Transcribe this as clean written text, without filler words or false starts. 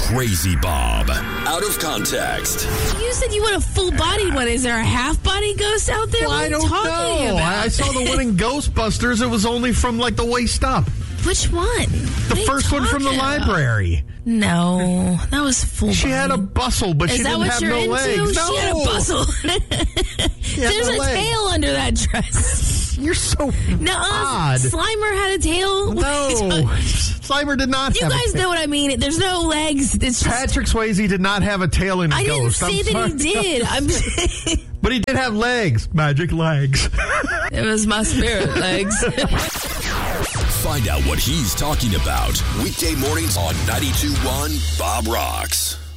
Crazy Bob. Out of context. You said you want a full-bodied one. Is there a half-body ghost out there? Well, What I are you don't talking know. about? I saw the one in Ghostbusters. It was only from like the waist up. Which one? The first one from the library. No, that was full. She had a bustle, but she didn't have no legs. She had a bustle. There's a tail under that dress. You're so odd. Slimer had a tail. No, Slimer did not You have guys a tail. know what I mean. There's no legs. It's just, Patrick Swayze did not have a tail in I didn't Ghost. say that he did. But he did have legs. Magic legs. It was my spirit legs. Find out what he's talking about weekday mornings on 92.1 Bob Rocks.